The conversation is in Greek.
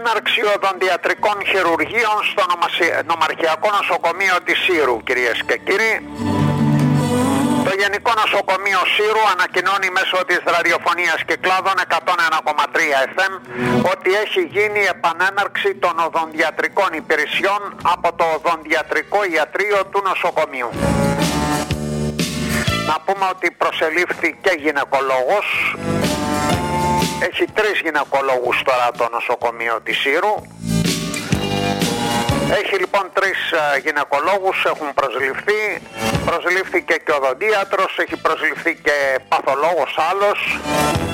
έναρξη οδοντιατρικών χειρουργείων στο νομαρχιακό νοσοκομείο της Σύρου, κυρίες και κύριοι. Το Γενικό Νοσοκομείο Σύρου ανακοινώνει μέσω της ραδιοφωνίας Κυκλάδων 101,3 FM ότι έχει γίνει επανέναρξη των οδοντιατρικών υπηρεσιών από το οδοντιατρικό ιατρείο του νοσοκομείου. Να πούμε ότι προσελήφθη και γυναικολόγος. Έχει 3 γυναικολόγους τώρα το νοσοκομείο της Σύρου. Έχει λοιπόν 3 γυναικολόγους, έχουν προσληφθεί. Προσλήφθηκε και οδοντίατρος, έχει προσληφθεί και παθολόγος άλλος.